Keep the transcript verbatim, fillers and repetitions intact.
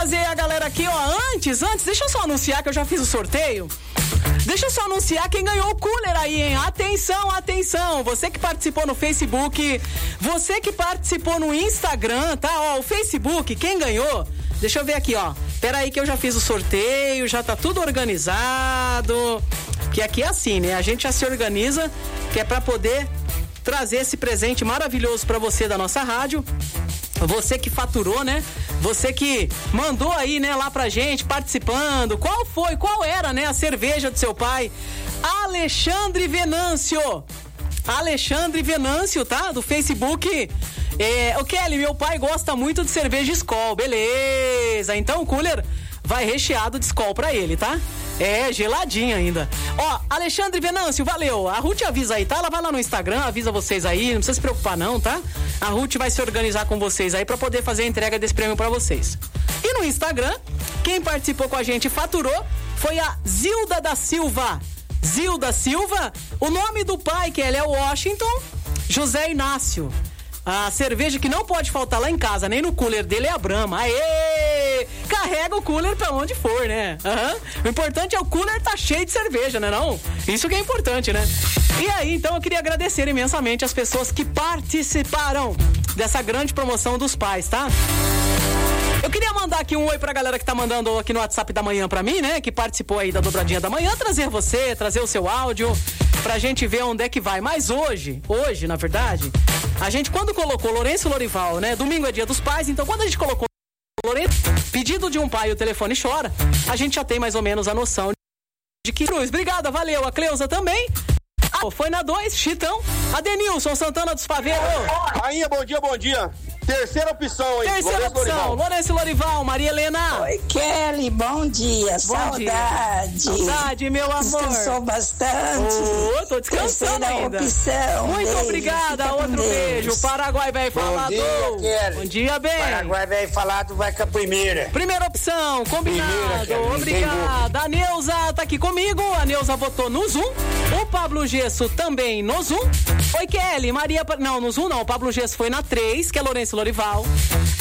trazer a galera aqui, ó. Antes, antes, deixa eu só anunciar que eu já fiz o sorteio. Deixa eu só anunciar quem ganhou o cooler aí, hein? Atenção, atenção. Você que participou no Facebook, você que participou no Instagram, tá? Ó, o Facebook, quem ganhou? Deixa eu ver aqui, ó. Pera aí que eu já fiz o sorteio, já tá tudo organizado. Que aqui é assim, né? A gente já se organiza, que é pra poder trazer esse presente maravilhoso pra você da nossa rádio. Você que faturou, né? Você que mandou aí, né, lá pra gente, participando. Qual foi, qual era, né, a cerveja do seu pai? Alexandre Venâncio. Alexandre Venâncio, tá? Do Facebook. É, o Kelly, meu pai gosta muito de cerveja Skol. Beleza. Então o cooler vai recheado de Skol pra ele, tá? É, geladinho ainda. Ó, Alexandre Venâncio, valeu. A Ruth avisa aí, tá? Ela vai lá no Instagram, avisa vocês aí, não precisa se preocupar não, tá? A Ruth vai se organizar com vocês aí pra poder fazer a entrega desse prêmio pra vocês. E no Instagram, quem participou com a gente e faturou foi a Zilda da Silva. Zilda Silva, o nome do pai, que ele é Washington José Inácio. A cerveja que não pode faltar lá em casa, nem no cooler dele, é a Brahma. Aê! Carrega o cooler pra onde for, né? Uhum. O importante é o cooler tá cheio de cerveja, né não? Isso que é importante, né? E aí, então, eu queria agradecer imensamente as pessoas que participaram dessa grande promoção dos pais, tá? Eu queria mandar aqui um oi pra galera que tá mandando aqui no WhatsApp da manhã pra mim, né? Que participou aí da dobradinha da manhã. Trazer você, trazer o seu áudio pra gente ver onde é que vai. Mas hoje, hoje, na verdade, a gente quando colocou Lourenço Lorival, né? Domingo é dia dos pais, então quando a gente colocou Lourenço, pedido de um pai e o telefone chora, a gente já tem mais ou menos a noção de que... Cruz, obrigada, valeu. A Cleusa também. Ah, foi na dois, Chitão. A Denilson Santana dos Paveiros. Rainha, bom dia, bom dia. Terceira opção, hein? Terceira Lourenço opção, Lorival. Lourenço Lorival, Maria Helena. Oi, Kelly, bom dia, Bom saudade. dia. Saudade, meu amor. Descansou bastante. Oh, tô descansando Terceira ainda. opção. Muito Beijo, obrigada, fica com outro Deus. beijo. Paraguai vai falar dia, do... Kelly. Bom dia, bem. Paraguai vai falar, tu vai com a primeira. Primeira opção, combinado. Primeira, Kelly, Obrigada. A Neuza tá aqui comigo. A Neuza votou no Zoom. O Pablo Gesso também no Zoom. Oi, Kelly. Maria... Não, no Zoom não. O Pablo Gesso foi na três, que é Lourenço Lorival.